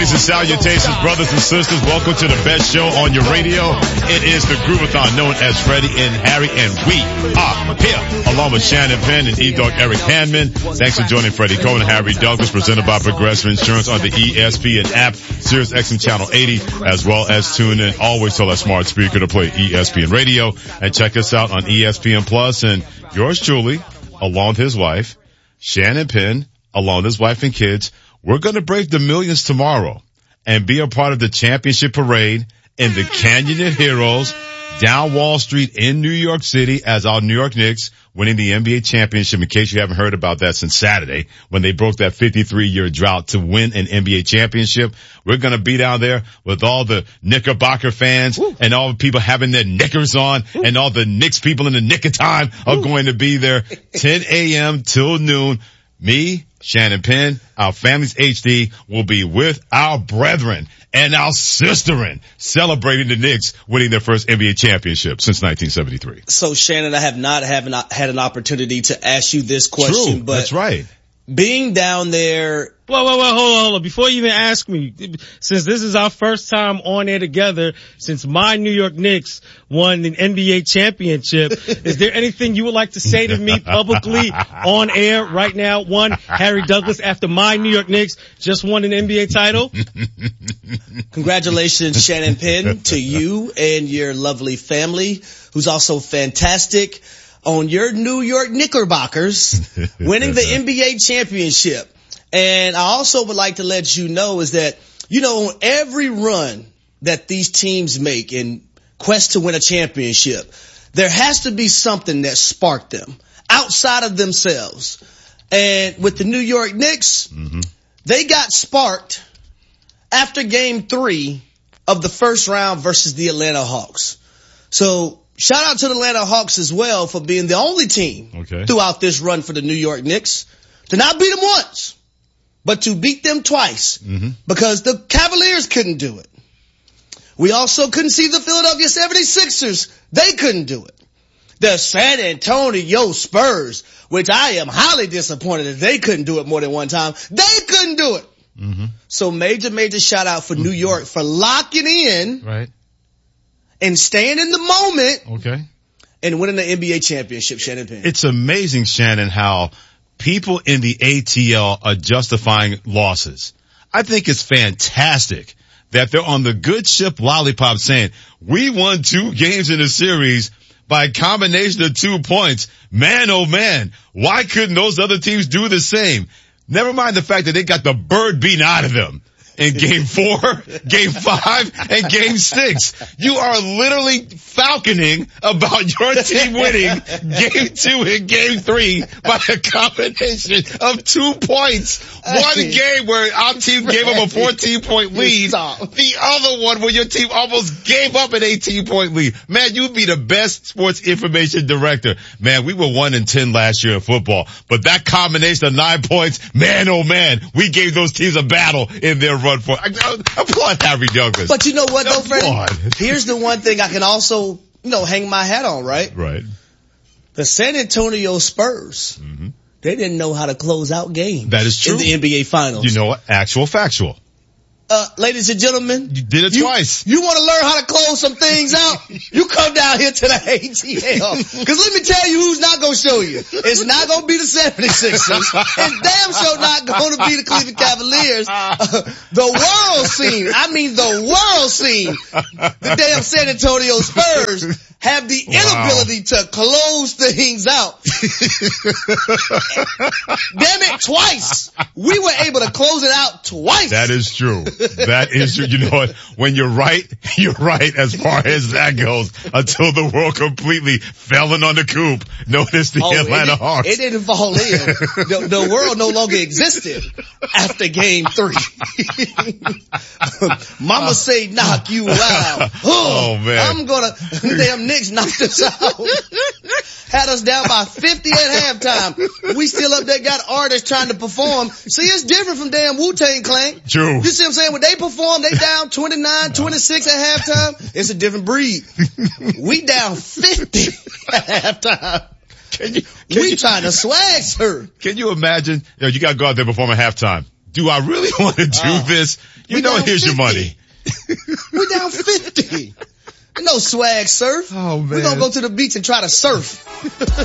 Greetings and salutations, brothers and sisters. Welcome to the best show on your radio. It is the Groovathon, known as Freddie and Harry, and we are here along with Shannon Penn and E-Dog Eric Handman. Thanks for joining Freddie Cohen and Harry Douglas, presented by Progressive Insurance on the ESPN app, Sirius XM Channel 80, as well as tune in. Always tell that smart speaker to play ESPN Radio, and check us out on ESPN Plus. And yours truly, along with his wife, Shannon Penn, along with his wife and kids, we're going to break the millions tomorrow and be a part of the championship parade in the Canyon of Heroes down Wall Street in New York City as our New York Knicks winning the NBA championship, in case you haven't heard about that, since Saturday when they broke that 53-year drought to win an NBA championship. We're going to be down there with all the Knickerbocker fans and all the people having their knickers on, and all the Knicks people in the nick of time are going to be there 10 a.m. till noon. Me, Shannon Penn, our family's HD will be with our brethren and our sisterin celebrating the Knicks winning their first NBA championship since 1973. So, Shannon, I have not had an opportunity to ask you this question. True, but that's right. Being down there. Whoa, hold on. Before you even ask me, since this is our first time on air together, since my New York Knicks won an NBA championship, is there anything you would like to say to me publicly on air right now? One, Harry Douglas, after my New York Knicks just won an NBA title. Congratulations, Shannon Penn, to you and your lovely family, who's also fantastic, on your New York Knickerbockers winning the NBA championship. And I also would like to let you know is that, on every run that these teams make in quest to win a championship, there has to be something that sparked them outside of themselves. And with the New York Knicks, they got sparked after game 3 of the first round versus the Atlanta Hawks. So, shout out to the Atlanta Hawks as well for being the only team throughout this run for the New York Knicks to not beat them once, but to beat them twice, because the Cavaliers couldn't do it. We also couldn't see the Philadelphia 76ers. They couldn't do it. The San Antonio Spurs, which I am highly disappointed that they couldn't do it more than one time, they couldn't do it. So major shout out for New York for locking in and staying in the moment and winning the NBA championship, Shannon Penn. It's amazing, Shannon, how people in the ATL are justifying losses. I think it's fantastic that they're on the good ship Lollipop saying, we won 2 games in a series by a combination of 2 points. Man, oh man, why couldn't those other teams do the same? Never mind the fact that they got the bird beaten out of them in game 4, game 5, and game 6. You are literally falconing about your team winning game 2 and game 3 by a combination of 2 points. One game where our team gave up a 14-point lead. The other one where your team almost gave up an 18-point lead. Man, you'd be the best sports information director. Man, we were 1-10 last year in football, but that combination of 9 points, man, oh man, we gave those teams a battle in their run for. Applaud Harry Douglas. But you know what though, Freddie? Here's the one thing I can also, hang my hat on, right? Right. The San Antonio Spurs, they didn't know how to close out games. That is true. In the NBA Finals. You know what? Actual factual. Ladies and gentlemen. You did it twice. You want to learn how to close some things out? You come down here to the ATL. Cause let me tell you who's not gonna show you. It's not gonna be the 76ers. It's damn sure not gonna be the Cleveland Cavaliers. The world scene. The damn San Antonio Spurs have the inability to close things out. Damn it, twice. We were able to close it out twice. That is true. That is true. You know what? When you're right as far as that goes, until the world completely fell in on the coop. Notice the Atlanta Hawks. It didn't fall in. The world no longer existed after game 3. Mama say knock you out. Oh man. I'm gonna, damn Knicks knocked us out. Had us down by 50 at halftime. We still up there got artists trying to perform. See, it's different from damn Wu-Tang Clan. True. You see what I'm saying? When they perform, they down 29, 26 at halftime. It's a different breed. We down 50 at halftime. We trying to swag, sir. Can you imagine? You gotta go out there perform at halftime. do I really want to do this? You know, here's 50. Your money. We're down 50. No swag surf. Oh, man. We're going to go to the beach and try to surf.